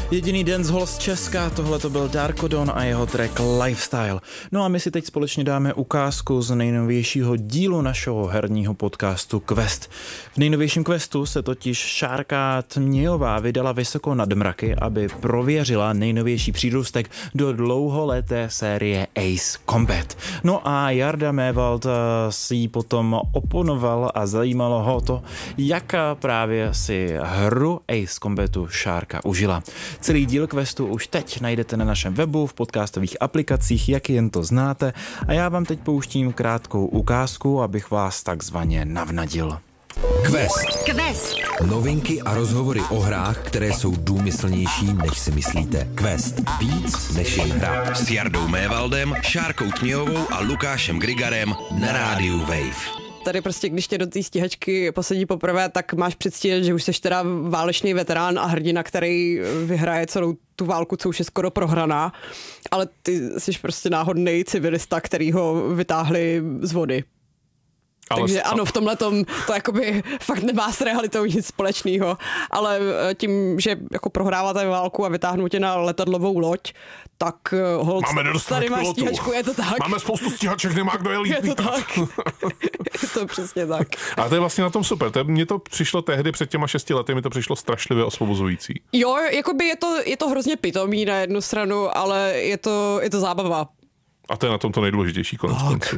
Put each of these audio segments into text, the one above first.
Jediný dancehall z Česka, tohle to byl Darko Don a jeho track Lifestyle. No a my si teď společně dáme ukázku z nejnovějšího dílu našeho herního podcastu Quest. V nejnovějším Questu se totiž Šárka Tmějová vydala vysoko nad mraky, aby prověřila nejnovější přírůstek do dlouholeté série Ace Combat. No a Jarda Méwald si ji potom oponoval a zajímalo ho to, jak právě si hru Ace Combatu Šárka užila. Celý díl Questu už teď najdete na našem webu, v podcastových aplikacích, jak jen to znáte, a já vám teď pouštím krátkou ukázku, abych vás takzvaně navnadil. Quest. Novinky a rozhovory o hrách, které jsou důmyslnější, než si myslíte. Quest. Víc než jen hra. S Jardou Méwaldem, Šárkou Tmějovou a Lukášem Grigarem na rádiu Wave. Tady prostě, když tě do té stíhačky posadí poprvé, tak máš předstírat, že už jsi teda válečný veterán a hrdina, který vyhraje celou tu válku, co už je skoro prohraná, ale ty jsi prostě náhodný civilista, který ho vytáhli z vody. Takže ano, v tomhletom to jakoby fakt nemá s realitou nic společného, ale tím, že jako prohráváte válku a vytáhnou tě na letadlovou loď, tak holt, tady máš stíhačku, je to tak. Máme spoustu stíhaček, nemá kdo je líp. Je to tak. Je to přesně tak. A to je vlastně na tom super. Mně to přišlo tehdy před těma 6 lety, mi to přišlo strašlivě osvobozující. Jo, jakoby je to hrozně pitomý na jednu stranu, ale je to zábava. A to je na tom to nejdůležitější konec konců.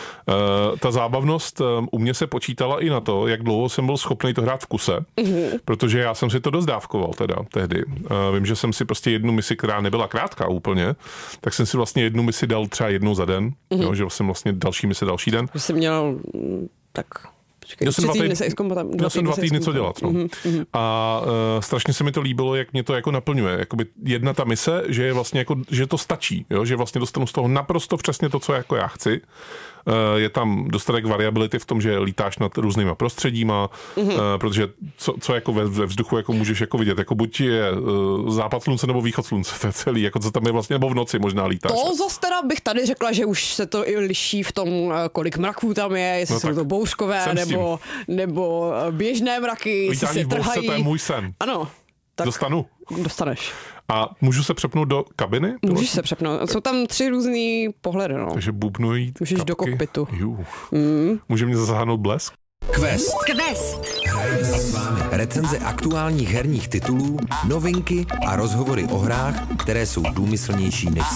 Ta zábavnost u mě se počítala i na to, jak dlouho jsem byl schopný to hrát v kuse, protože já jsem si to dost dávkoval teda tehdy. Vím, že jsem si prostě jednu misi, která nebyla krátká úplně, tak jsem si vlastně jednu misi dal třeba jednou za den, jo, že jsem vlastně další misi další den. Že jsi měl tak... Měl jsem 2 týdny co dělat. No. A strašně se mi to líbilo, jak mě to jako naplňuje. Jakoby jedna ta mise, že je vlastně jako, že to stačí, jo? Že vlastně dostanu z toho naprosto přesně to, co jako já chci. Je tam dostatek variability v tom, že lítáš nad různýma prostředíma, protože co jako ve vzduchu jako můžeš jako vidět, jako buď je západ slunce nebo východ slunce, to je celý, jako co tam je vlastně, nebo v noci možná lítáš. To zase teda bych tady řekla, že už se to i liší v tom, kolik mraků tam je, jestli jsou to bouřkové, nebo běžné mraky, jestli se trhají. To je můj sen. Ano. Tak dostaneš. A můžu se přepnout do kabiny? Můžeš se přepnout. Jsou tam 3 různý pohledy. No. Takže bubnují můžeš kapky do kokpitu. Může mě zasáhnout blesk? Quest. Hrajeme si s vámi. Recenze aktuálních herních titulů, novinky a rozhovory o hrách, které jsou důmyslnější než